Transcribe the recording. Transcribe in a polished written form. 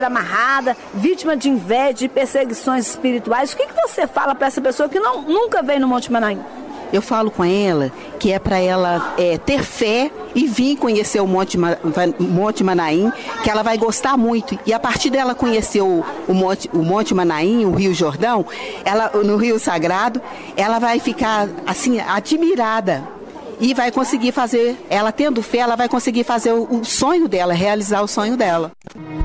amarrada, vítima de inveja, de perseguições espirituais. O que você fala para essa pessoa que nunca veio no Monte Manaim? Eu falo com ela que é para ela ter fé e vir conhecer o Monte Manaim, que ela vai gostar muito. E a partir dela conhecer o Monte Manaim, o Rio Jordão, no Rio Sagrado, ela vai ficar assim admirada. E vai conseguir fazer, ela tendo fé, ela vai conseguir fazer o sonho dela, realizar o sonho dela.